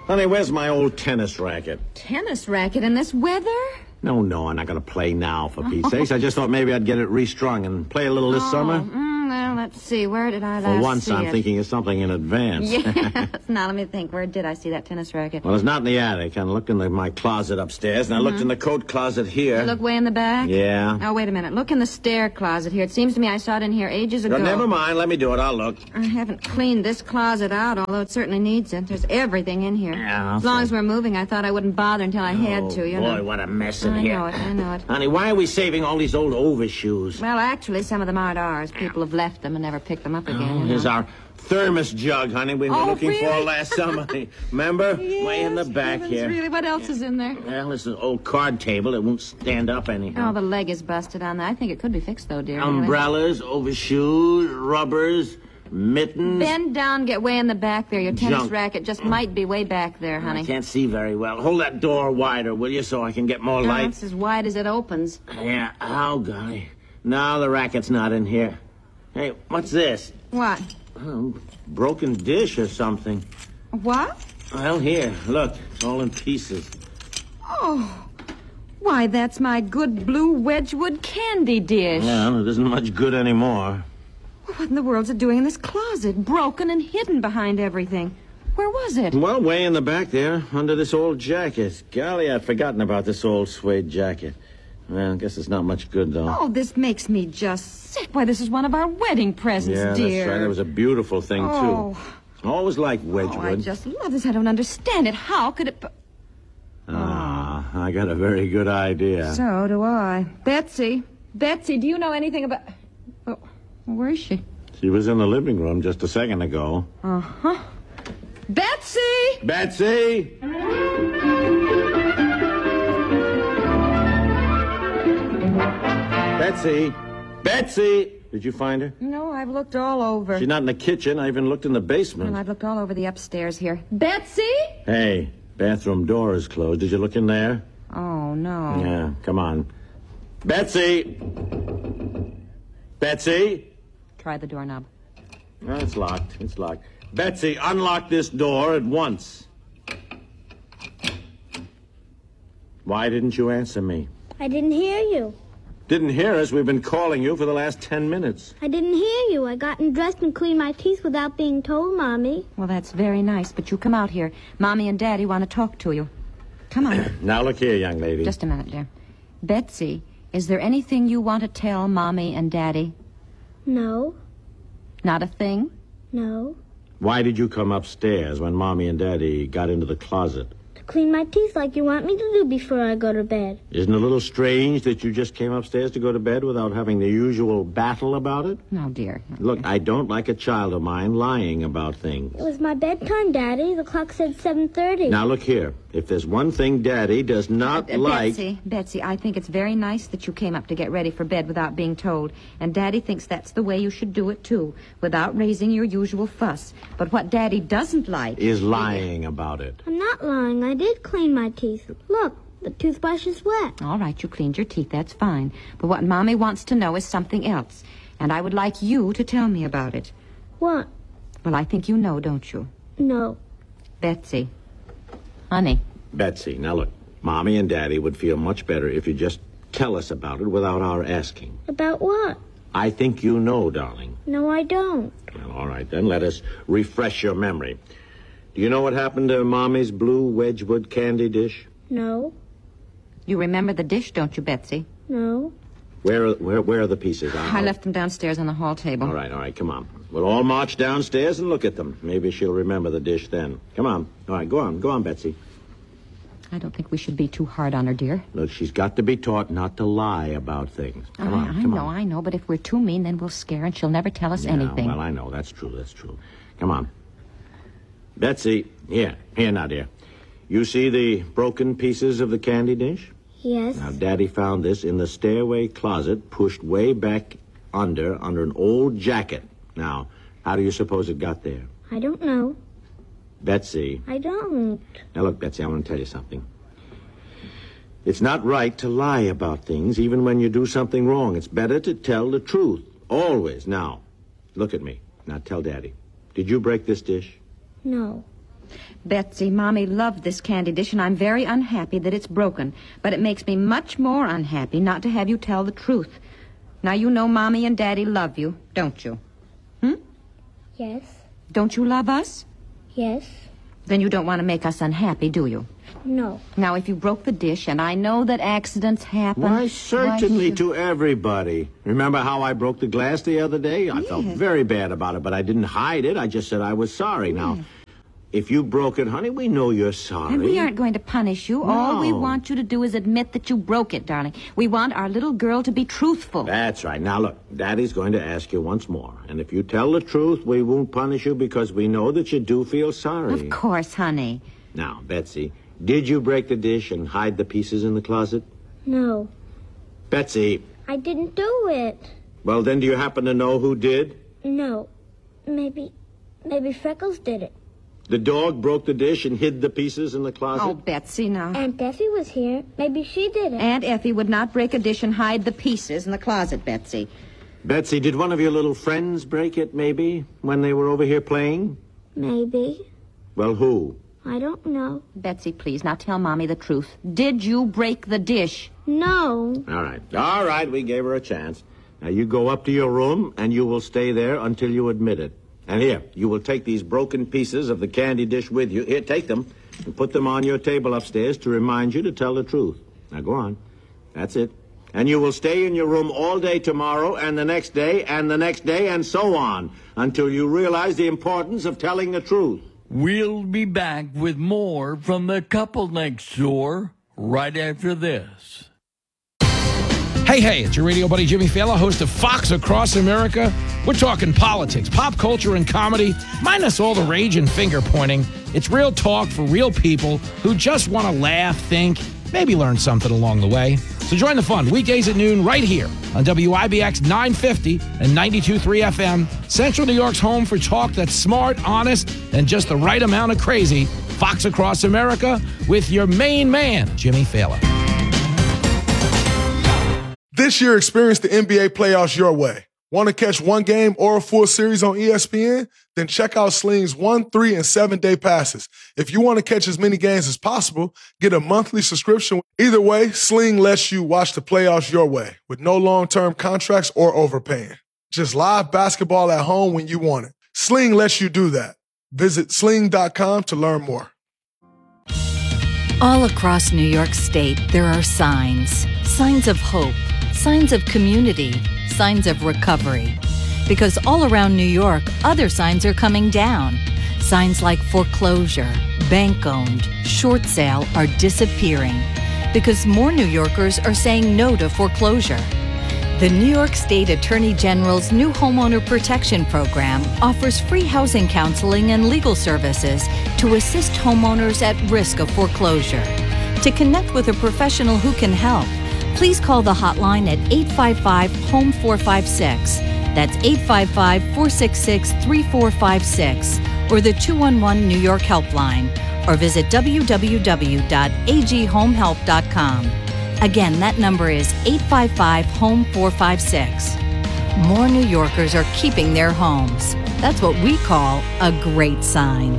Honey, where's my old tennis racket? Tennis racket in this weather? No, I'm not going to play now, for Pete's sakes. I just thought maybe I'd get it restrung and play a little this summer. Well, let's see. Where did I last see it? For once, I'm thinking of something in advance. Yes. Now, let me think. Where did I see that tennis racket? Well, it's not in the attic. I looked in my closet upstairs, and I looked in the coat closet here. You look way in the back? Yeah. Oh, wait a minute. Look in the stair closet here. It seems to me I saw it in here ages ago. Never mind. Let me do it. I'll look. I haven't cleaned this closet out, although it certainly needs it. There's everything in here. Yeah, as long as we're moving, I thought I wouldn't bother until I had to, you know. Boy, what a mess in here. I know it. Honey, why are we saving all these old overshoes? Well, actually, some of them aren't ours. People have left them and never picked them up again. Here's our thermos jug, honey, we were looking for last summer. Remember? Yes, way in the back here. Really, what else is in there? Well, this is an old card table. It won't stand up anyhow. Oh, the leg is busted on that. I think it could be fixed, though, dear. Umbrellas, overshoes, rubbers, mittens. Bend down, get way in the back there. Your tennis racket just might be way back there, honey. I can't see very well. Hold that door wider, will you, so I can get more light? It's as wide as it opens. Yeah, oh, golly. No, the racket's not in here. Hey, what's this? What? Broken dish or something. What? Well, here, look. It's all in pieces. Oh, why, that's my good blue Wedgwood candy dish. Well, it isn't much good anymore. What in the world's it doing in this closet? Broken and hidden behind everything. Where was it? Well, way in the back there, under this old jacket. Golly, I'd forgotten about this old suede jacket. Well, I guess it's not much good, though. Oh, this makes me just sick. Why, this is one of our wedding presents, dear. That's right. It was a beautiful thing, too. Always liked Wedgwood. Oh, I just love this. I don't understand it. How could it... I got a very good idea. So do I. Betsy, do you know anything about... Oh, where is she? She was in the living room just a second ago. Uh-huh. Betsy! Betsy! Betsy! Did you find her? No, I've looked all over. She's not in the kitchen. I even looked in the basement. Well, I've looked all over the upstairs here. Betsy? Hey, bathroom door is closed. Did you look in there? Oh, no. Yeah, come on. Betsy! Betsy? Try the doorknob. No, it's locked. It's locked. Betsy, unlock this door at once. Why didn't you answer me? I didn't hear you. Didn't hear us. We've been calling you for the last 10 minutes. I didn't hear you. I got dressed and cleaned my teeth without being told, Mommy. Well, that's very nice, but you come out here. Mommy and Daddy want to talk to you. Come on. Now, look here, young lady. Just a minute, dear. Betsy, is there anything you want to tell Mommy and Daddy? No. Not a thing? No. Why did you come upstairs when Mommy and Daddy got into the closet? To clean my teeth like you want me to do before I go to bed. Isn't it a little strange that you just came upstairs to go to bed without having the usual battle about it? No, dear. Look, I don't like a child of mine lying about things. It was my bedtime, Daddy. The clock said 7:30. Now, look here. If there's one thing Daddy does not like... Betsy, I think it's very nice that you came up to get ready for bed without being told. And Daddy thinks that's the way you should do it, too, without raising your usual fuss. But what Daddy doesn't like... is lying about it. I'm not lying. I did clean my teeth. Look, the toothbrush is wet. All right, you cleaned your teeth. That's fine. But what Mommy wants to know is something else. And I would like you to tell me about it. What? Well, I think you know, don't you? No. Betsy. Honey. Betsy, now look. Mommy and Daddy would feel much better if you just tell us about it without our asking. About what? I think you know, darling. No, I don't. Well, all right, then let us refresh your memory. Do you know what happened to Mommy's blue Wedgwood candy dish? No. You remember the dish, don't you, Betsy? No. Where are the pieces? I left them downstairs on the hall table. All right, come on. We'll all march downstairs and look at them. Maybe she'll remember the dish then. Come on. All right, go on, Betsy. I don't think we should be too hard on her, dear. Look, she's got to be taught not to lie about things. Come on. I know, but if we're too mean, then we'll scare her and she'll never tell us anything. Well, I know, that's true. Come on. Betsy, here now, dear. You see the broken pieces of the candy dish? Yes. Now, Daddy found this in the stairway closet, pushed way back under an old jacket. Now, how do you suppose it got there? I don't know. Betsy. I don't. Now, look, Betsy, I want to tell you something. It's not right to lie about things, even when you do something wrong. It's better to tell the truth. Always. Now, look at me. Now, tell Daddy. Did you break this dish? No. Betsy, Mommy loved this candy dish, and I'm very unhappy that it's broken. But it makes me much more unhappy not to have you tell the truth. Now, you know Mommy and Daddy love you, don't you? Yes. Don't you love us? Yes. Then you don't want to make us unhappy, do you? No. Now, if you broke the dish, and I know that accidents happen... Why, certainly to everybody. Remember how I broke the glass the other day? I felt very bad about it, but I didn't hide it. I just said I was sorry. Now, if you broke it, honey, we know you're sorry. And we aren't going to punish you. No. All we want you to do is admit that you broke it, darling. We want our little girl to be truthful. That's right. Now, look, Daddy's going to ask you once more. And if you tell the truth, we won't punish you because we know that you do feel sorry. Of course, honey. Now, Betsy, did you break the dish and hide the pieces in the closet? No. Betsy, I didn't do it. well, then do you happen to know who did? No. Maybe Freckles did it. The dog broke the dish and hid the pieces in the closet? Oh, Betsy, now. Aunt Effie was here. Maybe she did it. Aunt Effie would not break a dish and hide the pieces in the closet, Betsy. Betsy, did one of your little friends break it, maybe, when they were over here playing? Maybe. Well, who? I don't know. Betsy, please, now tell Mommy the truth. Did you break the dish? No. All right, we gave her a chance. Now, you go up to your room, and you will stay there until you admit it. And here, you will take these broken pieces of the candy dish with you. Here, take them and put them on your table upstairs to remind you to tell the truth. Now, go on. That's it. And you will stay in your room all day tomorrow and the next day and the next day and so on until you realize the importance of telling the truth. We'll be back with more from the couple next door right after this. Hey, it's your radio buddy Jimmy Fallon, host of Fox Across America. We're talking politics, pop culture, and comedy, minus all the rage and finger-pointing. It's real talk for real people who just want to laugh, think, maybe learn something along the way. So join the fun weekdays at noon right here on WIBX 950 and 92.3 FM, Central New York's home for talk that's smart, honest, and just the right amount of crazy. Fox Across America with your main man, Jimmy Fallon. This year, experience the NBA playoffs your way. Want to catch one game or a full series on ESPN? Then check out Sling's 1, 3, and 7-day passes. If you want to catch as many games as possible, get a monthly subscription. Either way, Sling lets you watch the playoffs your way with no long-term contracts or overpaying. Just live basketball at home when you want it. Sling lets you do that. Visit sling.com to learn more. All across New York State, there are signs. Signs of hope. Signs of community. Signs of recovery. Because all around New York, other signs are coming down. Signs like foreclosure, bank-owned, short sale are disappearing. Because more New Yorkers are saying no to foreclosure. The New York State Attorney General's new Homeowner Protection Program offers free housing counseling and legal services to assist homeowners at risk of foreclosure. To connect with a professional who can help, please call the hotline at 855-HOME-456. That's 855-466-3456 or the 211 New York Helpline, or visit www.aghomehelp.com. Again, that number is 855-HOME-456. More New Yorkers are keeping their homes. That's what we call a great sign.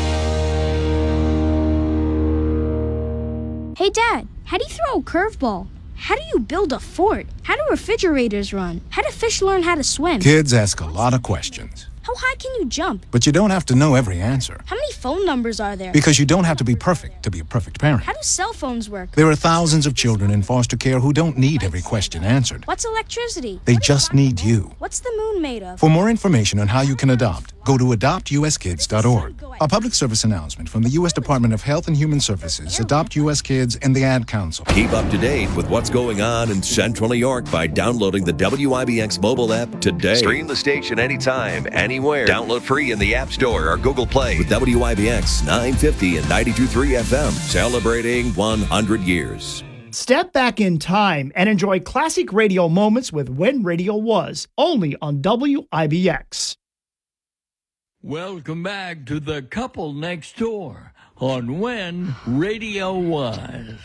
Hey, Dad, how do you throw a curveball? How do you build a fort? How do refrigerators run? How do fish learn how to swim? Kids ask a lot of questions. How high can you jump? But you don't have to know every answer. How many phone numbers are there? Because you don't have to be perfect to be a perfect parent. How do cell phones work? There are thousands of children in foster care who don't need every question answered. What's electricity? They just need you. What's the moon made of? For more information on how you can adopt, go to adoptuskids.org. A public service announcement from the U.S. Department of Health and Human Services, Adopt U.S. Kids, and the Ad Council. Keep up to date with what's going on in Central New York by downloading the WIBX mobile app today. Stream the station anytime, anywhere. Download free in the App Store or Google Play with WIBX 950 and 92.3 FM, celebrating 100 years. Step back in time and enjoy classic radio moments with When Radio Was, only on WIBX. Welcome back to the couple next door on When Radio Was.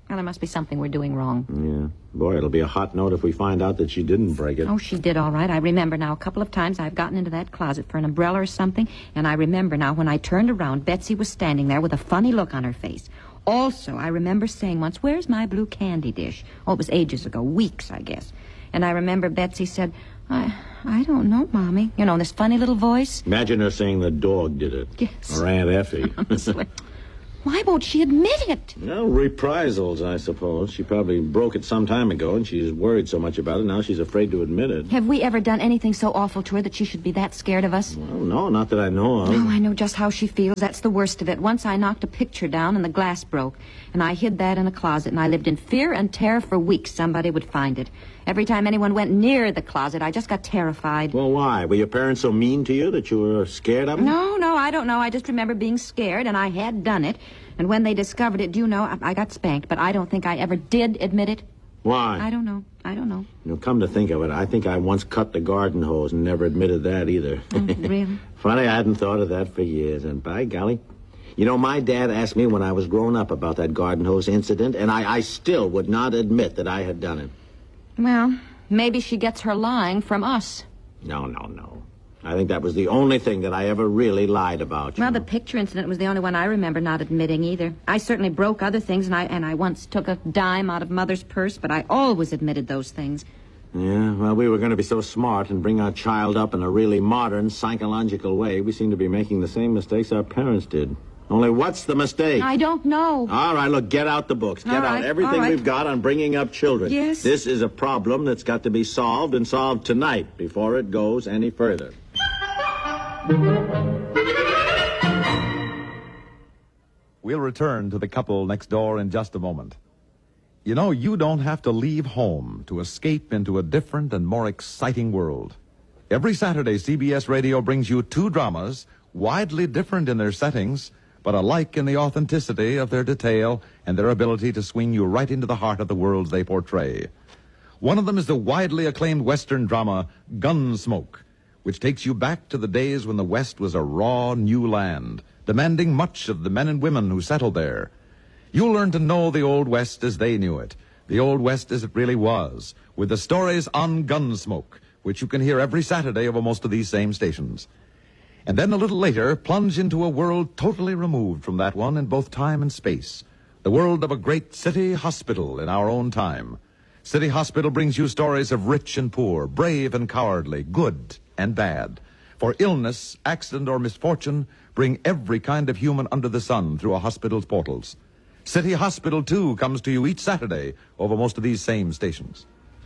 Well, there must be something we're doing wrong. Yeah. Boy, it'll be a hot note if we find out that she didn't break it. Oh, she did all right. I remember now a couple of times I've gotten into that closet for an umbrella or something, and I remember now when I turned around, Betsy was standing there with a funny look on her face. Also, I remember saying once, "Where's my blue candy dish?" Oh, it was ages ago, weeks, I guess. And I remember Betsy said, I don't know, Mommy. You know, this funny little voice. Imagine her saying the dog did it. Yes. Or Aunt Effie. Honestly. Why won't she admit it? Well, reprisals, I suppose. She probably broke it some time ago, and she's worried so much about it, now she's afraid to admit it. Have we ever done anything so awful to her that she should be that scared of us? Well, no, not that I know of. Oh, I know just how she feels. That's the worst of it. Once I knocked a picture down and the glass broke, and I hid that in a closet, and I lived in fear and terror for weeks somebody would find it. Every time anyone went near the closet, I just got terrified. Well, why? Were your parents so mean to you that you were scared of them? No, I don't know. I just remember being scared, and I had done it. And when they discovered it, do you know, I got spanked, but I don't think I ever did admit it. Why? I don't know. You know, come to think of it, I think I once cut the garden hose and never admitted that either. Oh, really? Funny, I hadn't thought of that for years, and by golly. You know, my dad asked me when I was growing up about that garden hose incident, and I still would not admit that I had done it. Well, maybe she gets her lying from us. No. I think that was the only thing that I ever really lied about. Well, the picture incident was the only one I remember not admitting either. I certainly broke other things, and I once took a dime out of Mother's purse, but I always admitted those things. Yeah, well, we were going to be so smart and bring our child up in a really modern, psychological way. We seem to be making the same mistakes our parents did. Only what's the mistake? I don't know. All right, look, get out the books. Get out everything we've got on bringing up children. Yes. This is a problem that's got to be solved, and solved tonight before it goes any further. We'll return to the couple next door in just a moment. You know, you don't have to leave home to escape into a different and more exciting world. Every Saturday, CBS Radio brings you two dramas, widely different in their settings, but alike in the authenticity of their detail and their ability to swing you right into the heart of the worlds they portray. One of them is the widely acclaimed Western drama, Gunsmoke, which takes you back to the days when the West was a raw new land, demanding much of the men and women who settled there. You'll learn to know the Old West as they knew it, the Old West as it really was, with the stories on Gunsmoke, which you can hear every Saturday over most of these same stations. And then a little later, plunge into a world totally removed from that one in both time and space, the world of a great city hospital in our own time. City Hospital brings you stories of rich and poor, brave and cowardly, good and bad. For illness, accident, or misfortune bring every kind of human under the sun through a hospital's portals. City Hospital, too, comes to you each Saturday over most of these same stations.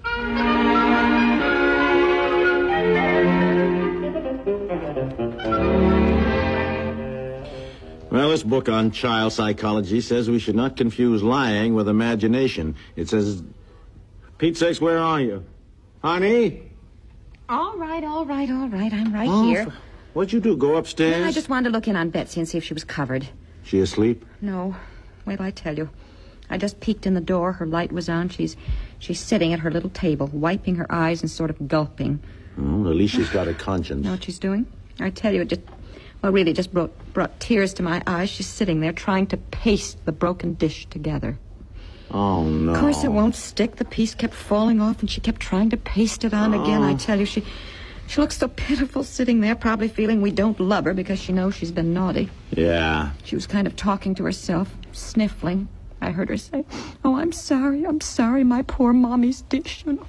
Well, this book on child psychology says we should not confuse lying with imagination. It says, Pete's sakes, where are you? Honey? All right. I'm right here. What'd you do, go upstairs? Well, I just wanted to look in on Betsy and see if she was covered. She asleep? No. Wait till I tell you. I just peeked in the door. Her light was on. She's sitting at her little table, wiping her eyes and sort of gulping. Oh, at least she's got a conscience. You know what she's doing? I tell you, it just brought tears to my eyes. She's sitting there trying to paste the broken dish together. Oh, no. Of course, it won't stick. The piece kept falling off, and she kept trying to paste it on again. I tell you, she looks so pitiful sitting there, probably feeling we don't love her because she knows she's been naughty. Yeah. She was kind of talking to herself, sniffling. I heard her say, "Oh, I'm sorry, my poor mommy's dish." You know,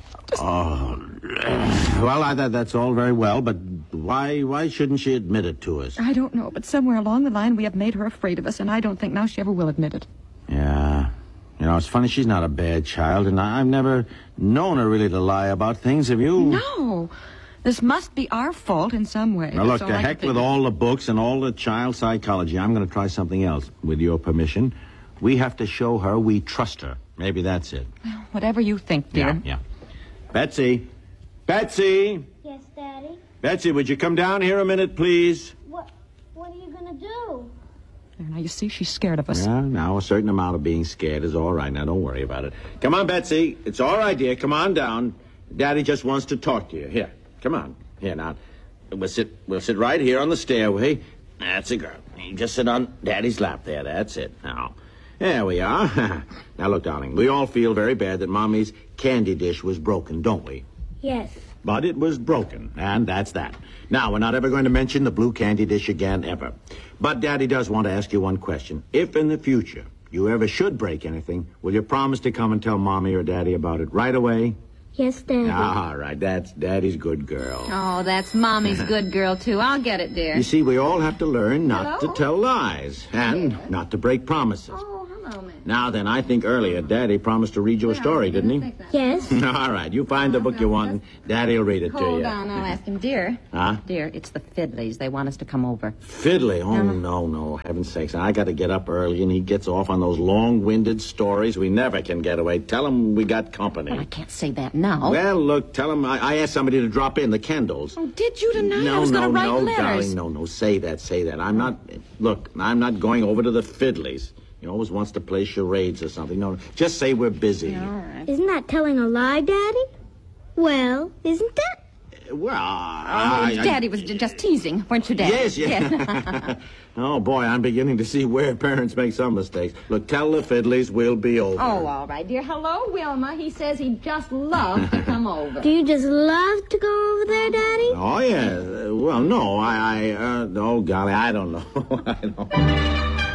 Well, that's all very well, but why shouldn't she admit it to us? I don't know, but somewhere along the line we have made her afraid of us, and I don't think now she ever will admit it. Yeah. You know, it's funny, she's not a bad child, and I've never known her really to lie about things, have you? No. This must be our fault in some way. Now, look, to heck with all the books and all the child psychology. I'm going to try something else, with your permission. We have to show her we trust her. Maybe that's it. Well, whatever you think, dear. Yeah. Betsy? Betsy? Yes, Daddy? Betsy, would you come down here a minute, please? What are you going to do? Now, you see, she's scared of us. Yeah, now a certain amount of being scared is all right. Now, don't worry about it. Come on, Betsy. It's all right, dear. Come on down. Daddy just wants to talk to you. Here, come on. Here, now. We'll sit right here on the stairway. That's a girl. You just sit on Daddy's lap there. That's it. Now, There we are. Now, look, darling, we all feel very bad that Mommy's candy dish was broken, don't we? Yes. But it was broken, and that's that. Now, we're not ever going to mention the blue candy dish again, ever. But Daddy does want to ask you one question. If in the future you ever should break anything, will you promise to come and tell Mommy or Daddy about it right away? Yes, Daddy. All right, that's Daddy's good girl. Oh, that's Mommy's good girl, too. I'll get it, dear. You see, we all have to learn not to tell lies and not to break promises. Oh, hello, man. Now then, I think earlier Daddy promised to read you a story, didn't he? Yes. All right, you find the book you want and Daddy will read it to you. Hold on, I'll ask him. Dear. Huh? Dear, it's the Fiddleys. They want us to come over. Fiddly? Oh, no, heaven's sakes. I got to get up early and he gets off on those long-winded stories. We never can get away. Tell him we got company. Well, I can't say that now. Well, look, tell him I asked somebody to drop in, the Kendalls. Oh, did you tonight? No, I was going to write letters. darling, no, say that. I'm not going over to the Fiddleys. He always wants to play charades or something. No, just say we're busy. All right. Isn't that telling a lie, Daddy? Well, isn't that? Well, Daddy was just teasing, weren't you, Daddy? Yes, yeah. Oh, boy, I'm beginning to see where parents make some mistakes. Look, tell the Fiddleys we'll be over. Oh, all right, dear. Hello, Wilma. He says he'd just love to come over. Do you just love to go over there, Daddy? Oh, yeah. Well, no, oh, golly, I don't know. I don't.